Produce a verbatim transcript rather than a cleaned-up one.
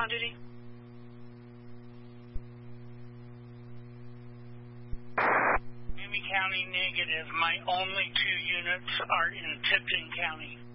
On duty. Miami County negative. My only two units are in Tipton County.